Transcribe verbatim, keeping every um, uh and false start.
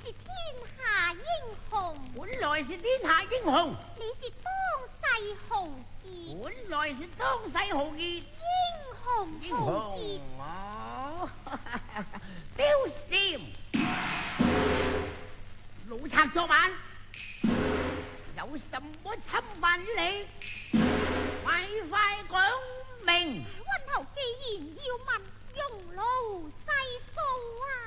是天下英雄， 本來是天下英雄， 你是當世豪傑， 本來是當世豪傑， 英雄英豪傑。 雄哦，貂蟬，老賊作晚，有什麼侵犯於你？快快講明！ 溫侯既然要問，用勞細數啊！